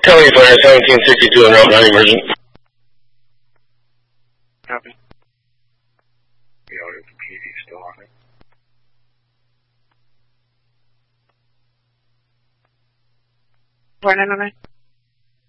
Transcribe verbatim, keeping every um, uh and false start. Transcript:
Tell me Fire seventeen sixty-two on Route nine emergent. Copy. The audio from P D still on it. Four nine nine nine.